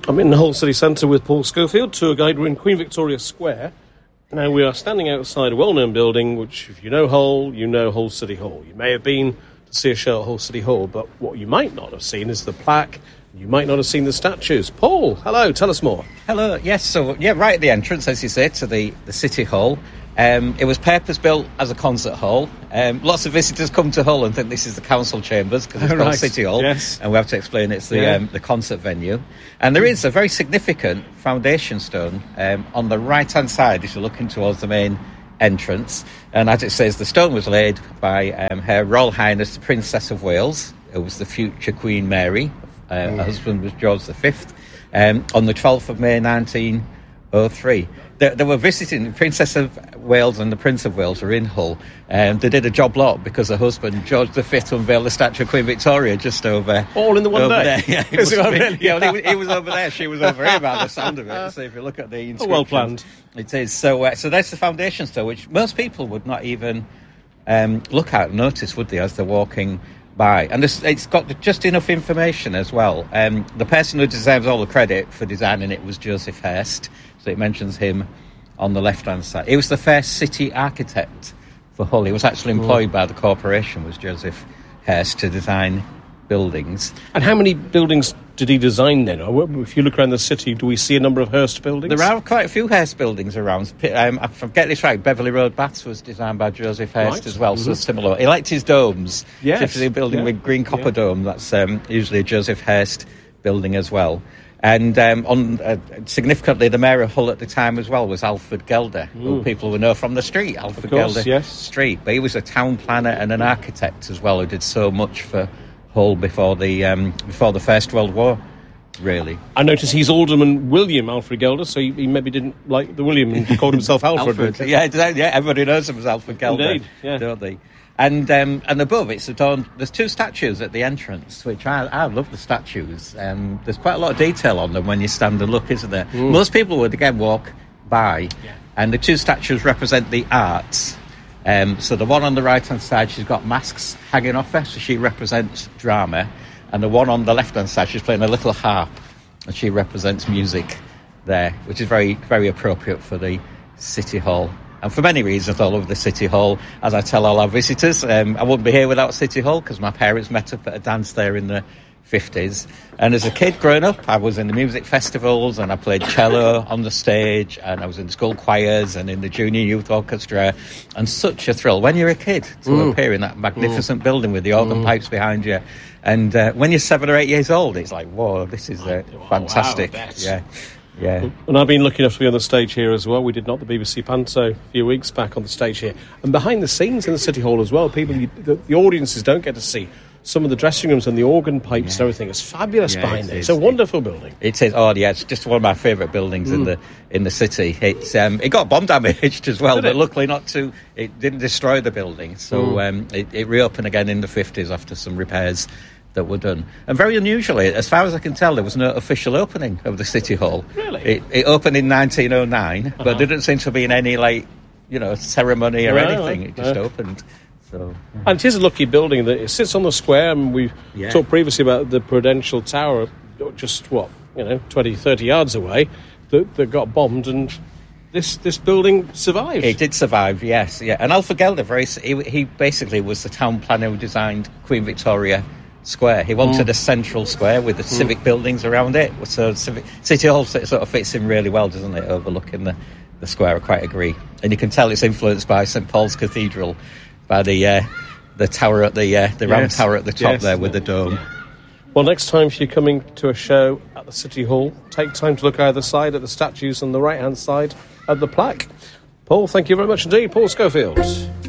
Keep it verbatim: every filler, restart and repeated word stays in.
I'm in the Hull City Centre with Paul Schofield, tour guide. We're in Queen Victoria Square. Now, we are standing outside a well-known building, which, if you know Hull, you know Hull City Hall. You may have been to see a show at Hull City Hall, but what you might not have seen is the plaque. You might not have seen the statues. Paul, hello, tell us more. Hello, yes, so, yeah, right at the entrance, as you say, to the, the City Hall. Um, it was purpose-built as a concert hall. Um, lots of visitors come to Hull and think this is the council chambers because it's oh, called right. City Hall, yes. and we have to explain it's the, yeah. um, the concert venue. And there is a very significant foundation stone um, on the right-hand side as you're looking towards the main entrance. And as it says, the stone was laid by um, Her Royal Highness the Princess of Wales, who was the future Queen Mary. Uh, mm. Her husband was George the Fifth, um, on the twelfth of May nineteen oh three. They, they were visiting, the Princess of Wales and the Prince of Wales were in Hull, and they did a job lot because her husband, George the Fifth, unveiled the statue of Queen Victoria just over... All in the one over day? There. Yeah, it Is it been, really? yeah, well, he, he was over there, she was over here by the sound of it. So if you look at the inscription... Oh, well planned. It is. So uh, so that's the foundation stone, which most people would not even um, look at and notice, would they, as they're walking by. And this, it's got just enough information as well. Um, the person who deserves all the credit for designing it was Joseph Hurst, so it mentions him on the left-hand side. He was the first city architect for Hull. He was actually employed mm. by the corporation, was Joseph Hurst, to design buildings. And how many buildings did he design then? If you look around the city, do we see a number of Hurst buildings? There are quite a few Hurst buildings around. Um, if I get this right, Beverley Road Baths was designed by Joseph Hurst right. as well, mm-hmm. so similar. He liked his domes. Yes. So if there's a building yeah. with green copper yeah. dome, that's um, usually a Joseph Hurst building as well. And um, on uh, significantly, the mayor of Hull at the time as well was Alfred Gelder, mm. who people will know from the street, Alfred of course, Gelder yes. Street. But he was a town planner and an architect as well, who did so much for Hull before the um, before the First World War, really. I notice he's Alderman William Alfred Gelder, so he, he maybe didn't like the William and called himself Alfred. Alfred. Yeah, yeah, everybody knows him as Alfred Gelder, Indeed, yeah. don't they? And um, and above it's adorned. There's two statues at the entrance, which I, I love the statues. Um, there's quite a lot of detail on them when you stand and look, isn't there? Mm. Most people would again walk by, yeah. and the two statues represent the arts. Um, so the one on the right hand side, she's got masks hanging off her, so she represents drama, and the one on the left hand side, she's playing a little harp, and she represents music there, which is very very appropriate for the City Hall. And for many reasons, I love the City Hall. As I tell all our visitors, um, I wouldn't be here without City Hall because my parents met up at a dance there in the fifties. And as a kid growing up, I was in the music festivals and I played cello on the stage, and I was in school choirs and in the junior youth orchestra. And such a thrill when you're a kid to mm. appear in that magnificent mm. building with the organ mm. pipes behind you. And uh, when you're seven or eight years old, it's like, whoa, this is uh, fantastic. Wow, yeah. Yeah, and I've been lucky enough to be on the stage here as well. We did not the B B C Panto a few weeks back on the stage here, and behind the scenes in the City Hall as well. People, you, the, the audiences don't get to see some of the dressing rooms and the organ pipes yeah. and everything. It's fabulous yeah, behind there. It's a wonderful building. It is. Oh, yeah, it's just one of my favourite buildings mm. in the in the city. It's um, it got bomb damaged as well, did but it? luckily not too. It didn't destroy the building, so mm. um, it, it reopened again in the fifties after some repairs that were done. And very unusually, as far as I can tell, there was no official opening of the City Hall. Really? It, it opened in nineteen oh nine, uh-huh. but there didn't seem to be in any, like, you know, ceremony or no, anything. No, it just no. opened. So, yeah. And it is a lucky building that it sits on the square, and we've yeah. talked previously about the Prudential Tower, just, what, you know, twenty, thirty yards away, that, that got bombed, and this this building survived. It did survive, yes. yeah. And Alfred Gelder, very, he, he basically was the town planner who designed Queen Victoria Square. He wanted mm. a central square with the mm. civic buildings around it. So civic, City Hall sort of fits in really well, doesn't it, overlooking the, the square. I quite agree. And you can tell it's influenced by St Paul's Cathedral, by the uh, the tower at the uh, the yes. round tower at the top yes. there with the dome. Yeah. Well, next time if you're coming to a show at the City Hall, take time to look either side at the statues on the right-hand side at the plaque. Paul, thank you very much indeed. Paul Schofield.